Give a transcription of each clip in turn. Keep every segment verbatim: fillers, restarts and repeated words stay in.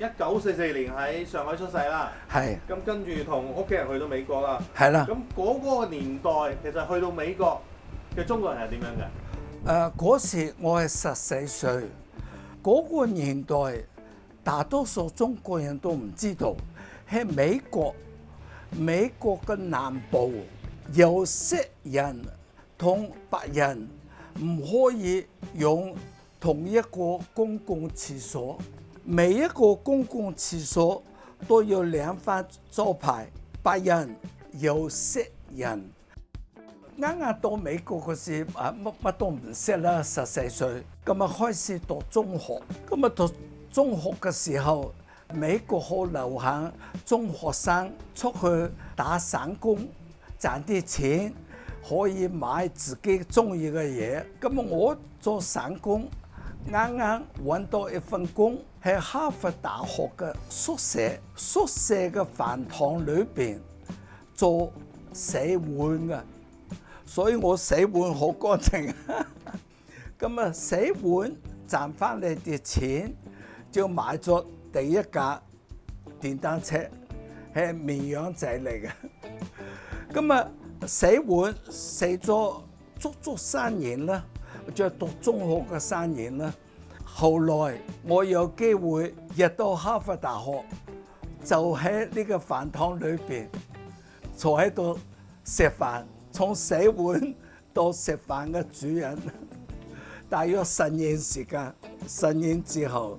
一九四四年喺上海出世啦， 係咁跟住同屋企人去到美國啦。 係啦。 咁嗰個年代其實去到美國嘅中國人係點樣嘅？ 誒嗰時我係十四歲，嗰個年代大多數中國人都唔知道，喺美國，美國嘅南部有色人同白人唔可以用同一個公共廁所，每一個公共廁所都有兩塊招牌，白人有色人。啱啱到美國嗰時啊，乜乜都唔識啦，十四歲，咁啊開始讀中學，咁啊讀中學嘅時候，美國好流行中學生出去打散工，賺啲錢可以買自己中意嘅嘢。咁啊我做散工，啱啱揾到一份工，喺哈佛大學嘅宿舍，宿舍嘅飯堂裏邊做洗碗嘅。所以我洗碗好乾淨，咁啊洗碗賺翻嚟啲錢，就買咗第一架電單車，係綿羊仔嚟嘅。咁啊洗碗洗咗足足三年啦，就讀中學嘅三年啦。後來我有機會入到哈佛大學，就喺呢個飯堂裏邊坐喺度食飯。從洗碗到食飯嘅主人，大約十年時間，十年之後，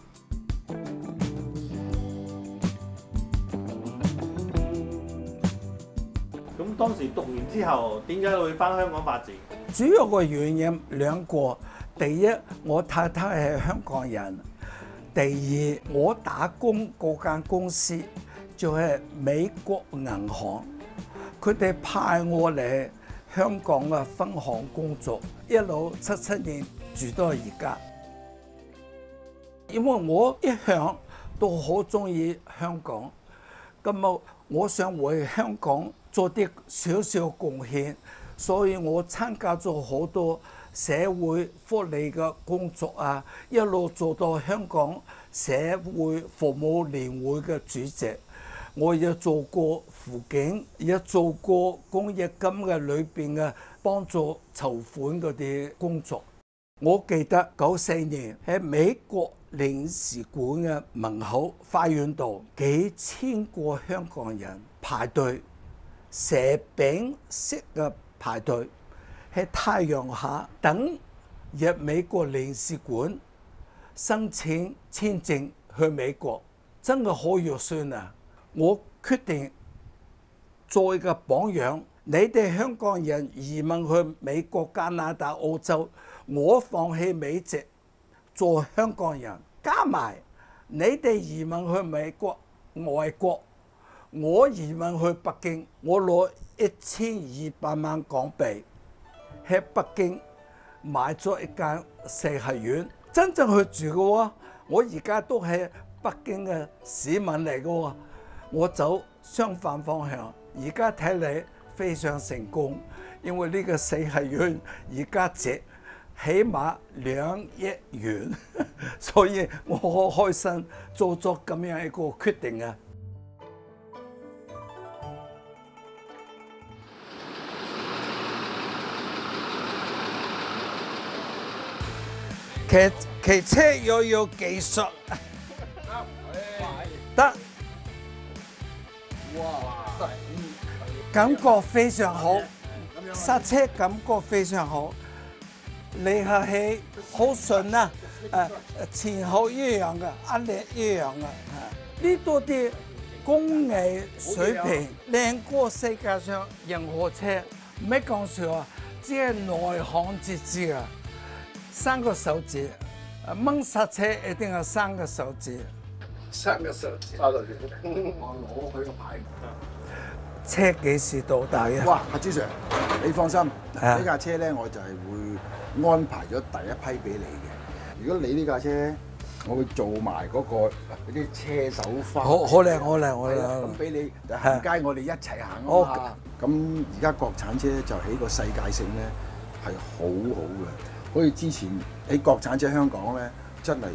咁當時讀完之後，點解會翻香港發展？ 主要個原因兩個，第一我太太係香港人，第二我打工嗰間公司就係美國銀行。佢哋派我嚟香港嘅分行工作，一路七七年住到而家。因為我一向都好中意香港，咁啊，我想為香港做啲少少貢獻，所以我參加咗好多社會福利嘅工作啊，一路做到香港社會服務聯會嘅主席。我有做過輔警，有做過公益金嘅裏邊嘅幫助籌款嗰啲工作。我記得九四年喺美國領事館嘅門口花園度，幾千個香港人排隊，蛇餅式嘅排隊，喺太陽下等入美國領事館申請簽證去美國，真係好肉酸啊！我決定做一個榜樣，你哋香港人移民去美國、加拿大、澳洲，我放棄美籍做香港人，加埋你哋移民去美國、外國，我移民去北京，我攞一千二百萬港幣喺北京買咗一間四合院，真正去住嘅喎。我而家都係北京嘅市民嚟嘅喎。我走相反方向，而家睇嚟非常成功，因為呢個四合院而家值起碼兩億元，所以我好開心做咗咁樣一個決定啊！騎騎車要有技術，得。哇！感覺非常好，剎車感覺非常好，離合器好順啊！誒前後一樣嘅，壓力一樣嘅。呢度啲工藝水平靚過世界上任何車，唔係講笑啊！只係內行至知啊！三個手指，掹剎車一定係三個手指。三個手指，我攞佢個牌。車幾時到達嘅？ 哇！阿朱 Sir，你放心，呢架車咧我就係會安排咗第一批俾你嘅。如果你呢架車，我會做埋嗰個嗰啲車手花。 好好靚，好靚，好靚。 咁俾你行街，我哋一齊行啊嘛。咁而家國產車就喺個世界性咧係好好嘅，好似之前喺國產車香港咧真係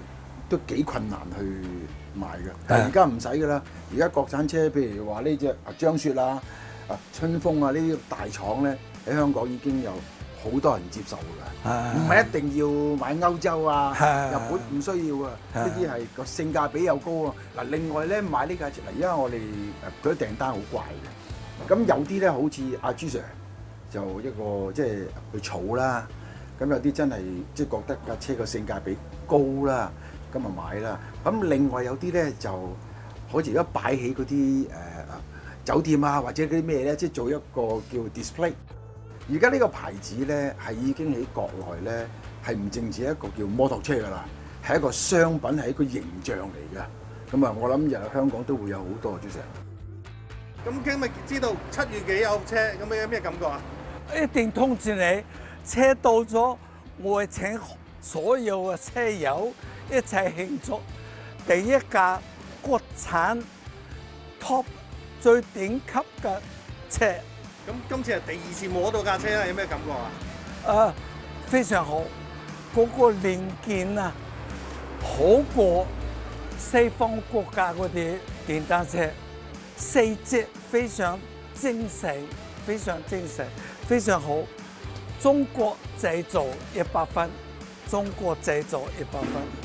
都幾困難去賣嘅。但係而家唔使㗎啦，而家國產車譬如話呢隻啊張雪啊、啊春風啊呢啲大廠咧喺香港已經有好多人接受㗎啦，唔係一定要買歐洲啊、日本唔需要啊，呢啲係個性價比又高啊。嗱，另外咧買呢架車，嗱而家我哋誒佢啲訂單好怪嘅，咁有啲咧好似阿朱 Sir 就一個即係去儲啦，咁有啲真係即係覺得架車個性價比高啦，咁啊買啦。咁另外有啲咧就好似而家擺起嗰啲誒酒店啊或者嗰啲咩咧，即係做一個叫 display。而家呢個牌子咧係已經喺國內咧係唔淨止一個叫摩托車㗎啦，係一個商品，係一個形象嚟嘅。咁啊，我諗日香港都會有好多朱 Sir。 咁今日知道七月幾有車，咁你有咩感覺啊？ 一定通知你，車到咗，我會請所有嘅車友一齊慶祝第一架國產 top 最頂級嘅車。 咁今次係第二次摸到架車啦，有咩感覺啊？ 誒、呃，非常好，嗰、那個零件啊，好過西方國家嗰啲電單車，細節非常精細，非常精細，非常好。中國製造一百分，中國製造一百分。